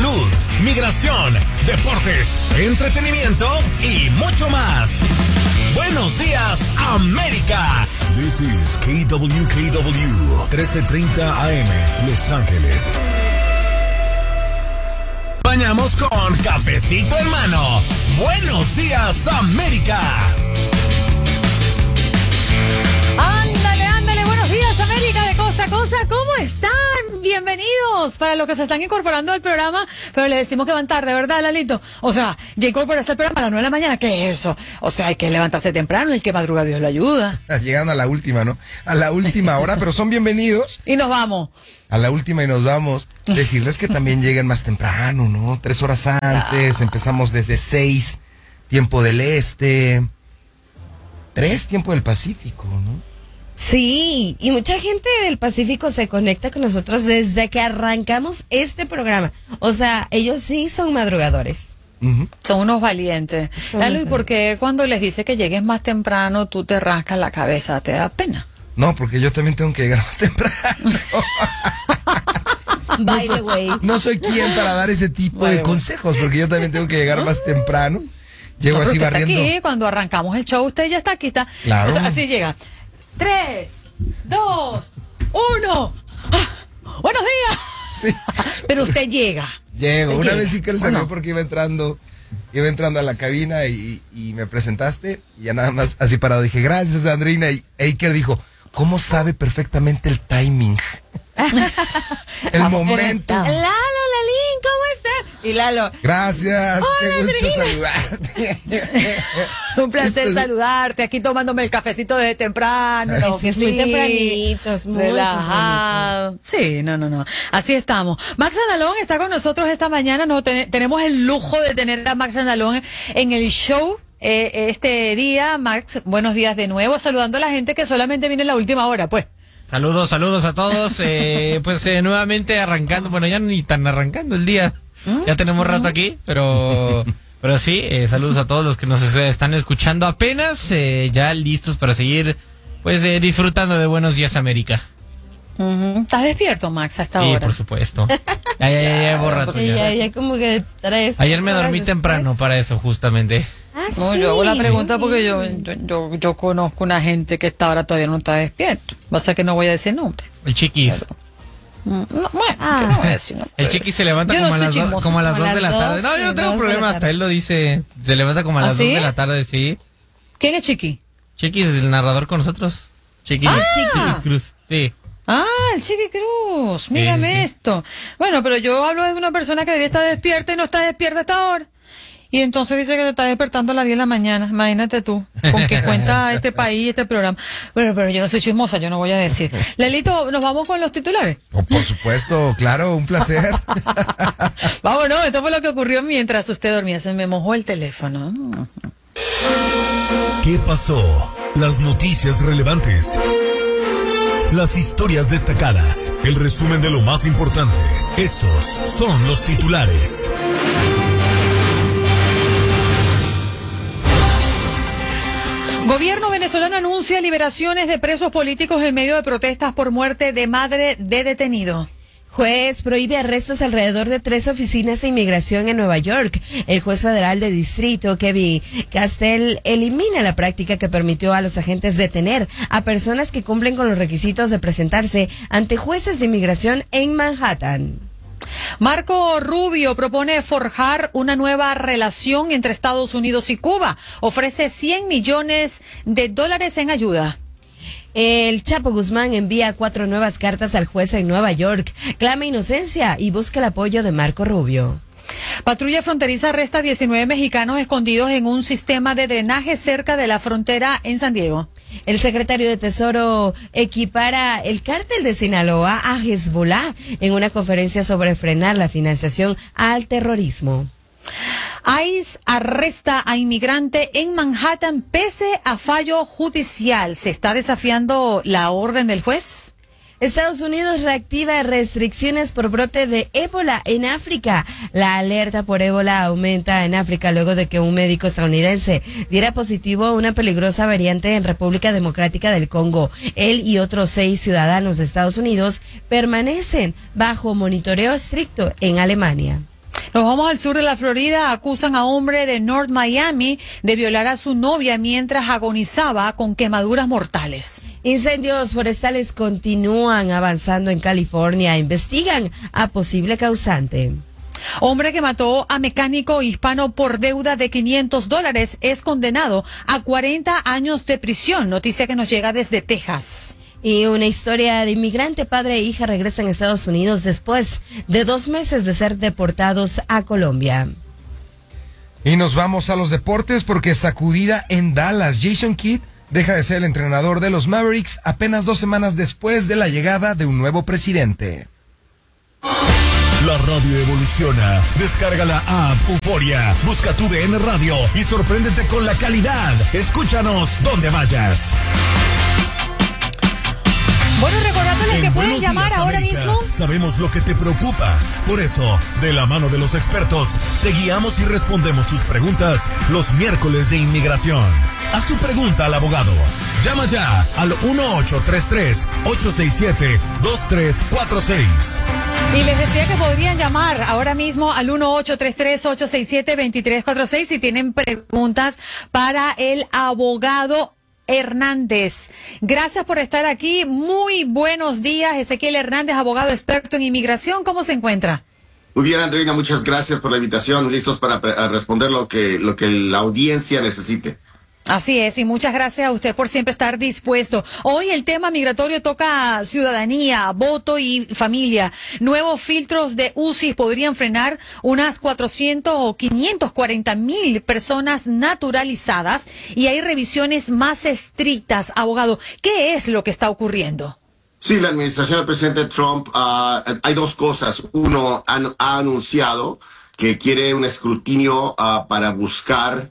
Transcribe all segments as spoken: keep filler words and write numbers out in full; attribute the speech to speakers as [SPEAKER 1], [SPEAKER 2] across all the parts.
[SPEAKER 1] salud, migración, deportes, entretenimiento y mucho más. Buenos días, América.
[SPEAKER 2] This is K W K W, trece treinta A M, Los Ángeles.
[SPEAKER 1] Bañamos con cafecito en mano. Buenos días, América.
[SPEAKER 3] Ándale, ándale, buenos días, América de costa a costa, ¿cómo están? Bienvenidos para los que se están incorporando al programa, pero le decimos que van tarde, ¿verdad, Lalito? O sea, ya incorporarse al programa a las nueve de la mañana, ¿qué es eso? O sea, hay que levantarse temprano, el que madruga Dios lo ayuda.
[SPEAKER 4] Llegando a la última, ¿no? A la última hora, pero son bienvenidos.
[SPEAKER 3] Y nos vamos.
[SPEAKER 4] A la última y nos vamos. Decirles que también lleguen más temprano, ¿no? Tres horas antes, empezamos desde seis, tiempo del este, tres, tiempo del Pacífico, ¿no?
[SPEAKER 5] Sí, y mucha gente del Pacífico se conecta con nosotros desde que arrancamos este programa. O sea, ellos sí son madrugadores.
[SPEAKER 3] Uh-huh. Son unos valientes. Son Lalo, ¿y por qué cuando les dice que llegues más temprano tú te rascas la cabeza? ¿Te da pena?
[SPEAKER 4] No, porque yo también tengo que llegar más temprano.
[SPEAKER 5] By the way.
[SPEAKER 4] No soy quien para dar ese tipo bueno, de consejos, porque yo también tengo que llegar más temprano. Llego no, así barriendo.
[SPEAKER 3] Está aquí, cuando arrancamos el show, usted ya está aquí, está.
[SPEAKER 4] Claro.
[SPEAKER 3] O sea, así llega. Tres, dos, uno. ¡Ah! ¡Buenos días!
[SPEAKER 4] Sí.
[SPEAKER 3] Pero usted llega.
[SPEAKER 4] Llego. Una
[SPEAKER 3] llega.
[SPEAKER 4] vez sí que le salió
[SPEAKER 3] no?
[SPEAKER 4] porque iba entrando, iba entrando a la cabina y, y me presentaste y ya nada más así parado dije, gracias, Andrina. Y Eiker dijo, ¿cómo sabe perfectamente el timing? El momento.
[SPEAKER 5] Lalo, Lalín, ¿cómo estás? Y Lalo,
[SPEAKER 4] gracias,
[SPEAKER 5] hola,
[SPEAKER 4] qué gusto saludarte.
[SPEAKER 3] Un placer Esto... saludarte, aquí tomándome el cafecito desde temprano.
[SPEAKER 5] No, es muy tempranito, es muy
[SPEAKER 3] relajado. Sí, no, no, no. Así estamos. Max Andalón está con nosotros esta mañana. No, ten, tenemos el lujo de tener a Max Andalón en el show. Eh, este día, Max, buenos días de nuevo, saludando a la gente que solamente viene en la última hora, pues.
[SPEAKER 6] Saludos, saludos a todos, eh, pues eh, nuevamente arrancando, bueno, ya ni tan arrancando el día, ya tenemos rato aquí, pero pero sí, eh, saludos a todos los que nos están escuchando apenas, eh, ya listos para seguir, pues eh, disfrutando de Buenos Días América.
[SPEAKER 3] Uh-huh. ¿Estás despierto, Max, a esta
[SPEAKER 6] sí,
[SPEAKER 3] hora?
[SPEAKER 6] Sí, por supuesto. Ya, ya, ya, ya, borrato ya.
[SPEAKER 5] Ya, ya como que tres.
[SPEAKER 6] Ayer me dormí temprano después. Para eso, justamente.
[SPEAKER 5] Ah,
[SPEAKER 3] no,
[SPEAKER 5] sí.
[SPEAKER 3] Yo hago la pregunta porque yo, yo, yo, yo conozco una gente que esta hora todavía no está despierto. Va a ser que no voy a decir nombre.
[SPEAKER 6] El Chiquis.
[SPEAKER 3] Pero, no, bueno,
[SPEAKER 5] ah.
[SPEAKER 3] no voy a decir nombre.
[SPEAKER 6] El Chiquis se levanta como, no a las do, como a las dos de la tarde. No, yo no tengo problema, hasta él lo dice. Se levanta como a las ¿Ah, dos ¿sí? de la tarde, sí.
[SPEAKER 3] ¿Quién es Chiqui?
[SPEAKER 6] Chiquis, el narrador con nosotros. Chiquis.
[SPEAKER 3] Ah,
[SPEAKER 6] Chiquis Cruz, sí.
[SPEAKER 3] Ah, el Chiqui Cruz, mírame sí, sí. esto. Bueno, pero yo hablo de una persona que debería estar despierta y no está despierta hasta ahora. Y entonces dice que te está despertando a las diez de la mañana. Imagínate tú, con qué cuenta este país, este programa. Bueno, pero yo no soy chismosa, yo no voy a decir. Lelito, ¿nos vamos con los titulares?
[SPEAKER 4] Oh, por supuesto, claro, un placer.
[SPEAKER 3] Vámonos, esto fue lo que ocurrió mientras usted dormía. Se me mojó el teléfono.
[SPEAKER 2] ¿Qué pasó? Las noticias relevantes. Las historias destacadas, el resumen de lo más importante. Estos son los titulares.
[SPEAKER 3] Gobierno venezolano anuncia liberaciones de presos políticos en medio de protestas por muerte de madre de detenido.
[SPEAKER 5] Juez prohíbe arrestos alrededor de tres oficinas de inmigración en Nueva York. El juez federal de distrito, Kevin Castell, elimina la práctica que permitió a los agentes detener a personas que cumplen con los requisitos de presentarse ante jueces de inmigración en Manhattan.
[SPEAKER 3] Marco Rubio propone forjar una nueva relación entre Estados Unidos y Cuba. Ofrece cien millones de dólares en ayuda.
[SPEAKER 5] El Chapo Guzmán envía cuatro nuevas cartas al juez en Nueva York, clama inocencia y busca el apoyo de Marco Rubio.
[SPEAKER 3] Patrulla fronteriza arresta a diecinueve mexicanos escondidos en un sistema de drenaje cerca de la frontera en San Diego.
[SPEAKER 5] El secretario de Tesoro equipara el cártel de Sinaloa a Hezbollah en una conferencia sobre frenar la financiación al terrorismo.
[SPEAKER 3] ICE arresta a inmigrante en Manhattan pese a fallo judicial. ¿Se está desafiando la orden del juez?
[SPEAKER 5] Estados Unidos reactiva restricciones por brote de ébola en África. La alerta por ébola aumenta en África luego de que un médico estadounidense diera positivo a una peligrosa variante en República Democrática del Congo. Él y otros seis ciudadanos de Estados Unidos permanecen bajo monitoreo estricto en Alemania.
[SPEAKER 3] Nos vamos al sur de la Florida. Acusan a hombre de North Miami de violar a su novia mientras agonizaba con quemaduras mortales.
[SPEAKER 5] Incendios forestales continúan avanzando en California. Investigan a posible causante.
[SPEAKER 3] Hombre que mató a mecánico hispano por deuda de quinientos dólares es condenado a cuarenta años de prisión. Noticia que nos llega desde Texas.
[SPEAKER 5] Y una historia de inmigrante, padre e hija regresan a Estados Unidos después de dos meses de ser deportados a Colombia.
[SPEAKER 4] Y nos vamos a los deportes porque sacudida en Dallas. Jason Kidd deja de ser el entrenador de los Mavericks apenas dos semanas después de la llegada de un nuevo presidente.
[SPEAKER 2] La radio evoluciona. Descarga la app Euforia. Busca tu D N Radio y sorpréndete con la calidad. Escúchanos donde vayas.
[SPEAKER 3] Bueno, recordándoles que pueden
[SPEAKER 2] Buenos
[SPEAKER 3] llamar
[SPEAKER 2] Días,
[SPEAKER 3] ahora
[SPEAKER 2] América,
[SPEAKER 3] mismo.
[SPEAKER 2] Sabemos lo que te preocupa. Por eso, de la mano de los expertos, te guiamos y respondemos tus preguntas los miércoles de inmigración. Haz tu pregunta al abogado. Llama ya al uno ocho tres tres, ocho seis siete, dos tres cuatro seis.
[SPEAKER 3] Y les decía que podrían llamar ahora mismo al uno ocho tres tres, ocho seis siete, dos tres cuatro seis si tienen preguntas para el abogado Hernández. Gracias por estar aquí. Muy buenos días, Ezequiel Hernández, abogado experto en inmigración. ¿Cómo se encuentra?
[SPEAKER 7] Muy bien, Andreina, muchas gracias por la invitación. Listos para a responder lo que, lo que la audiencia necesite.
[SPEAKER 3] Así es, y muchas gracias a usted por siempre estar dispuesto. Hoy el tema migratorio toca ciudadanía, voto y familia. Nuevos filtros de U C I S podrían frenar unas cuatrocientos o quinientos cuarenta mil personas naturalizadas y hay revisiones más estrictas. Abogado, ¿qué es lo que está ocurriendo?
[SPEAKER 7] Sí, la administración del presidente Trump, uh, hay dos cosas. Uno, han, ha anunciado que quiere un escrutinio uh, para buscar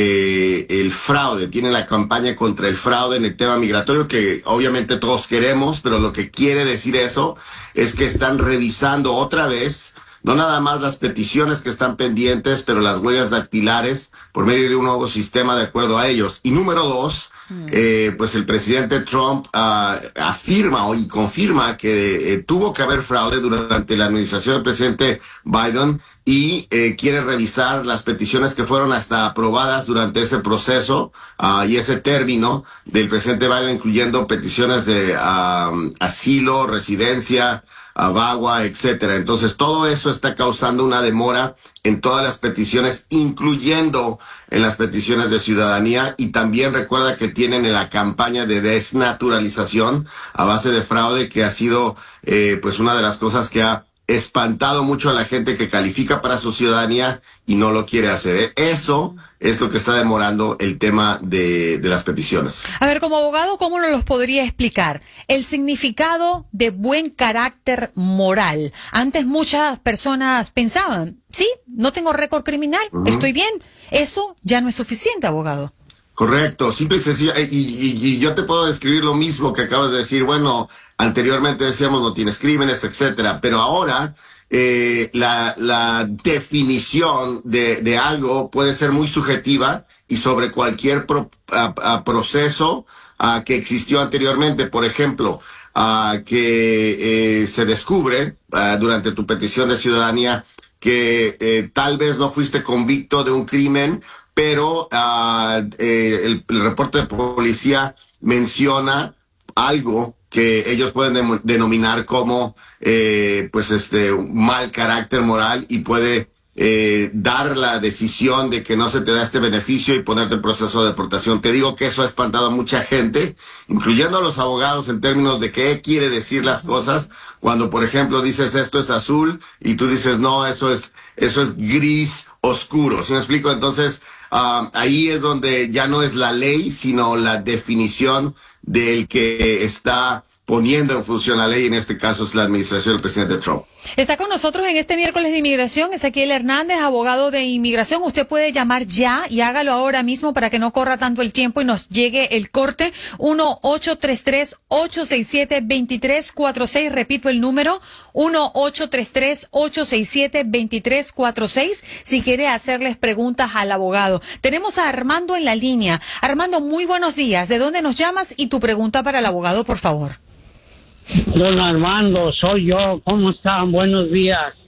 [SPEAKER 7] Eh, el fraude, tiene la campaña contra el fraude en el tema migratorio que obviamente todos queremos, pero lo que quiere decir eso es que están revisando otra vez, no nada más las peticiones que están pendientes, pero las huellas dactilares por medio de un nuevo sistema de acuerdo a ellos. Y número dos, eh, pues el presidente Trump uh, afirma y confirma que eh, tuvo que haber fraude durante la administración del presidente Biden y eh, quiere revisar las peticiones que fueron hasta aprobadas durante ese proceso uh, y ese término del presidente Biden, incluyendo peticiones de uh, asilo, residencia, uh, vagua, etcétera. Entonces, todo eso está causando una demora en todas las peticiones, incluyendo en las peticiones de ciudadanía, y también recuerda que tienen en la campaña de desnaturalización a base de fraude, que ha sido eh, pues una de las cosas que ha espantado mucho a la gente que califica para su ciudadanía y no lo quiere hacer. Eso es lo que está demorando el tema de, de las peticiones.
[SPEAKER 3] A ver, como abogado, ¿cómo nos los podría explicar? El significado de buen carácter moral. Antes muchas personas pensaban, sí, no tengo récord criminal, uh-huh. estoy bien. Eso ya no es suficiente, abogado.
[SPEAKER 7] Correcto, simple y sencillo. Y, y, y yo te puedo describir lo mismo que acabas de decir. Bueno, anteriormente decíamos no tienes crímenes, etcétera, pero ahora eh, la, la definición de, de algo puede ser muy subjetiva y sobre cualquier pro, a, a proceso a, que existió anteriormente. Por ejemplo, a, que eh, se descubre a, durante tu petición de ciudadanía que eh, tal vez no fuiste convicto de un crimen, pero uh, eh, el, el reporte de policía menciona algo que ellos pueden de, denominar como eh, pues este un mal carácter moral y puede eh, dar la decisión de que no se te da este beneficio y ponerte en proceso de deportación. Te digo que eso ha espantado a mucha gente, incluyendo a los abogados, en términos de qué quiere decir las cosas. Cuando, por ejemplo, dices esto es azul y tú dices no, eso es eso es gris oscuro. ¿Sí me explico? Entonces, Uh, ahí es donde ya no es la ley, sino la definición del que está poniendo en función la ley, en este caso es la administración del presidente Trump.
[SPEAKER 3] Está con nosotros en este miércoles de inmigración Ezequiel Hernández, abogado de inmigración. Usted puede llamar ya y hágalo ahora mismo para que no corra tanto el tiempo y nos llegue el corte. uno ocho tres tres, ocho seis siete, dos tres cuatro seis. Repito el número, uno ocho tres tres, ocho seis siete, dos tres cuatro seis, si quiere hacerles preguntas al abogado. Tenemos a Armando en la línea. Armando, muy buenos días. ¿De dónde nos llamas? Y tu pregunta para el abogado, por favor.
[SPEAKER 8] Don Armando, soy yo. ¿Cómo están? Buenos días.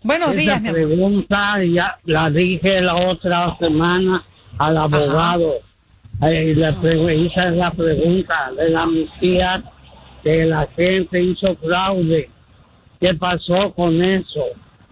[SPEAKER 3] Buenos
[SPEAKER 8] Esa
[SPEAKER 3] días, mi amor.
[SPEAKER 8] pregunta ya la dije la otra semana al abogado. Eh, le pre- esa es la pregunta de la amnistía, que la gente hizo fraude. ¿Qué pasó con eso?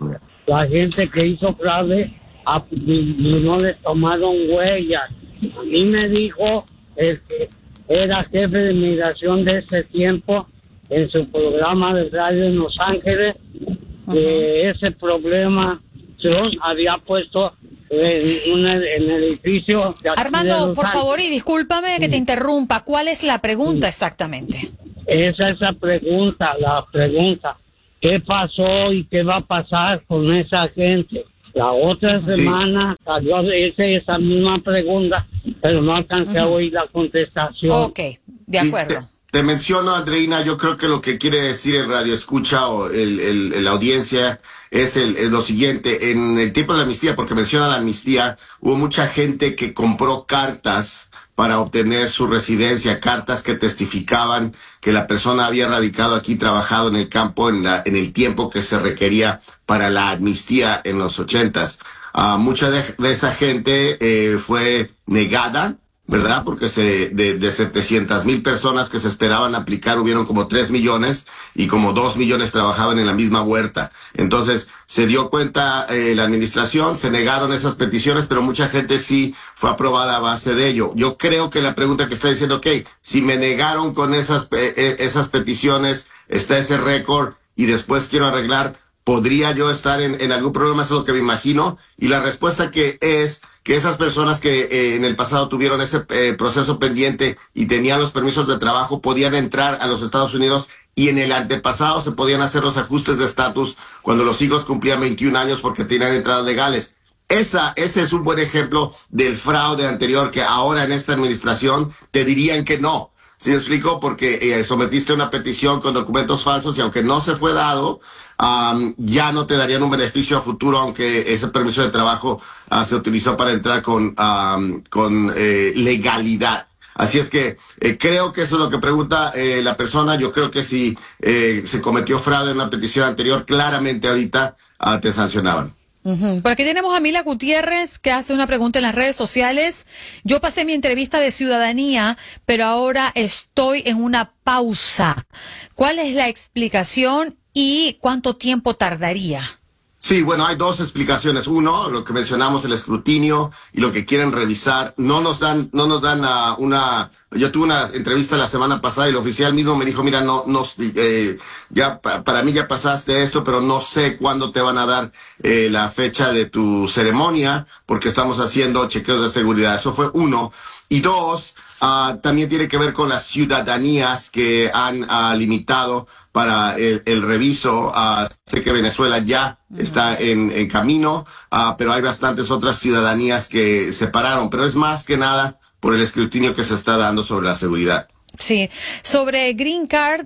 [SPEAKER 8] La gente que hizo fraude a, y, y no le tomaron huellas. A mí me dijo el que era jefe de inmigración de ese tiempo en su programa de radio en Los Ángeles, uh-huh. que ese problema Trump había puesto en, una, en el edificio de aquí
[SPEAKER 3] Armando,
[SPEAKER 8] de Los
[SPEAKER 3] por
[SPEAKER 8] Ángeles.
[SPEAKER 3] favor, y discúlpame que te interrumpa. ¿Cuál es la pregunta exactamente?
[SPEAKER 8] Esa es la pregunta, la pregunta. ¿Qué pasó y qué va a pasar con esa gente? La otra
[SPEAKER 7] Sí.
[SPEAKER 8] semana salió esa, esa misma pregunta, pero no alcancé uh-huh. a oír la contestación.
[SPEAKER 3] Ok, de acuerdo.
[SPEAKER 7] Te, te menciono, Andreina, yo creo que lo que quiere decir el radio escucha o el, el, el- la audiencia es, el, es lo siguiente. En el tiempo de la amnistía, porque menciona la amnistía, hubo mucha gente que compró cartas para obtener su residencia, cartas que testificaban que la persona había radicado aquí, trabajado en el campo en, la, en el tiempo que se requería para la amnistía en los ochentas. Uh, mucha de, de esa gente eh, fue negada, ¿verdad? Porque se, de, de setecientas mil personas que se esperaban aplicar, hubieron como tres millones y como dos millones trabajaban en la misma huerta. Entonces, se dio cuenta eh, la administración, se negaron esas peticiones, pero mucha gente sí fue aprobada a base de ello. Yo creo que la pregunta que está diciendo, ok, si me negaron con esas, eh, esas peticiones, está ese récord y después quiero arreglar, ¿podría yo estar en, en algún problema? Eso es lo que me imagino. Y la respuesta que es que esas personas que eh, en el pasado tuvieron ese eh, proceso pendiente y tenían los permisos de trabajo podían entrar a los Estados Unidos y en el antepasado se podían hacer los ajustes de estatus cuando los hijos cumplían veintiún años porque tenían entradas legales. Esa, ese es un buen ejemplo del fraude anterior que ahora en esta administración te dirían que no. ¿Sí me explico? Porque eh, sometiste una petición con documentos falsos y aunque no se fue dado, um, ya no te darían un beneficio a futuro, aunque ese permiso de trabajo uh, se utilizó para entrar con, um, con eh, legalidad. Así es que eh, creo que eso es lo que pregunta eh, la persona. Yo creo que si eh, se cometió fraude en una petición anterior, claramente ahorita uh, te sancionaban.
[SPEAKER 3] Uh-huh. Por aquí tenemos a Mila Gutiérrez que hace una pregunta en las redes sociales. Yo pasé mi entrevista de ciudadanía, pero ahora estoy en una pausa. ¿Cuál es la explicación y cuánto tiempo tardaría?
[SPEAKER 7] Sí, bueno, hay dos explicaciones. Uno, lo que mencionamos, el escrutinio y lo que quieren revisar. No nos dan, no nos dan uh, una... Yo tuve una entrevista la semana pasada y el oficial mismo me dijo, mira, no, no, eh, ya pa, para mí ya pasaste esto, pero no sé cuándo te van a dar eh, la fecha de tu ceremonia porque estamos haciendo chequeos de seguridad. Eso fue uno. Y dos, uh, también tiene que ver con las ciudadanías que han uh, limitado para el, el reviso. Uh, sé que Venezuela ya uh-huh. está en, en camino, uh, pero hay bastantes otras ciudadanías que se pararon. Pero es más que nada por el escrutinio que se está dando sobre la seguridad.
[SPEAKER 3] Sí, sobre Green Card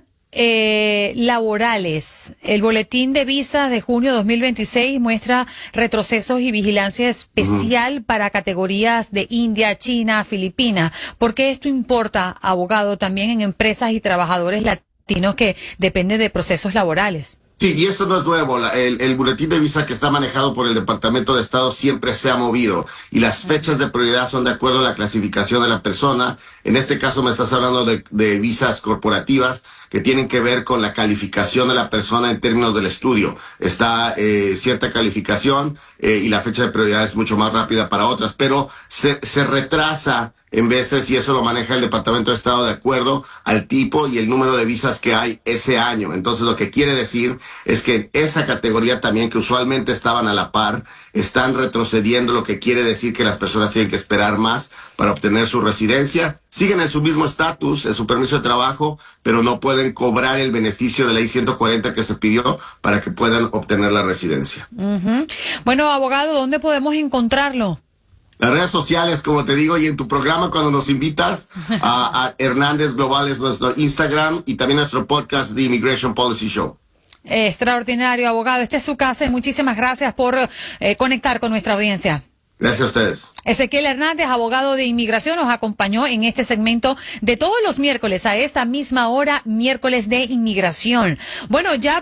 [SPEAKER 3] eh, laborales. El boletín de visas de junio dos mil veintiséis muestra retrocesos y vigilancia especial uh-huh. para categorías de India, China, Filipinas. ¿Por qué esto importa, abogado, también en empresas y trabajadores latinos que dependen de procesos laborales?
[SPEAKER 7] Sí, y esto no es nuevo. La, el, el boletín de visa que está manejado por el Departamento de Estado siempre se ha movido y las fechas de prioridad son de acuerdo a la clasificación de la persona. En este caso me estás hablando de, de visas corporativas que tienen que ver con la calificación de la persona en términos del estudio. Está eh, cierta calificación eh, y la fecha de prioridad es mucho más rápida para otras, pero se, se retrasa en veces y eso lo maneja el Departamento de Estado de acuerdo al tipo y el número de visas que hay ese año. Entonces lo que quiere decir es que esa categoría también que usualmente estaban a la par están retrocediendo, lo que quiere decir que las personas tienen que esperar más para obtener su residencia. Siguen en su mismo estatus, en su permiso de trabajo, pero no pueden cobrar el beneficio de la ley ciento cuarenta que se pidió para que puedan obtener la residencia.
[SPEAKER 3] Uh-huh. Bueno, abogado, ¿dónde podemos encontrarlo?
[SPEAKER 7] Las redes sociales, como te digo, y en tu programa cuando nos invitas a, a Hernández Global es nuestro Instagram y también nuestro podcast The Immigration Policy Show.
[SPEAKER 3] Extraordinario, abogado. Esta es su casa y muchísimas gracias por eh, conectar con nuestra audiencia.
[SPEAKER 7] Gracias a ustedes.
[SPEAKER 3] Ezequiel Hernández, abogado de inmigración, nos acompañó en este segmento de todos los miércoles a esta misma hora, miércoles de inmigración. Bueno, ya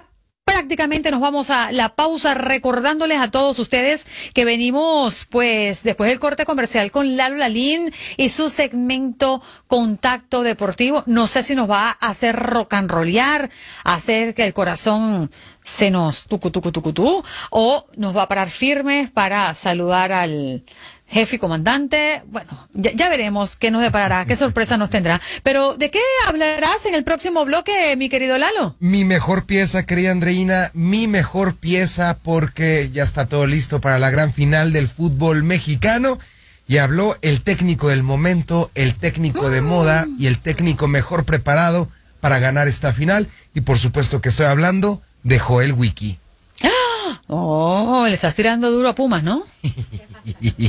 [SPEAKER 3] prácticamente nos vamos a la pausa recordándoles a todos ustedes que venimos pues después del corte comercial con Lalo Lalín y su segmento Contacto Deportivo. No sé si nos va a hacer rock and rollear, hacer que el corazón se nos tucu tucu tucu tu, o nos va a parar firmes para saludar al jefe y comandante. Bueno, ya, ya veremos qué nos deparará, qué sorpresa nos tendrá. Pero, ¿de qué hablarás en el próximo bloque, mi querido Lalo?
[SPEAKER 4] Mi mejor pieza, querida Andreina, mi mejor pieza, porque ya está todo listo para la gran final del fútbol mexicano. Y habló el técnico del momento, el técnico de moda y el técnico mejor preparado para ganar esta final. Y por supuesto que estoy hablando de Joel Wiki.
[SPEAKER 3] Oh, le estás tirando duro a Pumas, ¿no?